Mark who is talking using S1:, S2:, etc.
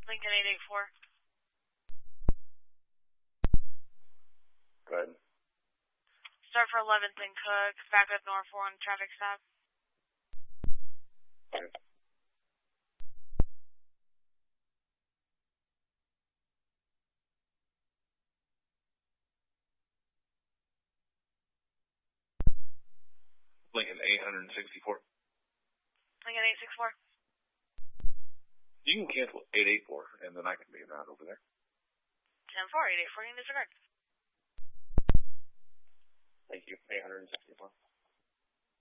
S1: Lincoln 884.
S2: Go ahead.
S1: Start for 11th and Cook, back up north 4 on traffic stop.
S2: Okay. Lincoln 864.
S1: Lincoln 864.
S2: You can cancel 884, and then I can be around over there.
S1: 10-4, 884, you can disregard.
S2: Thank you. 864.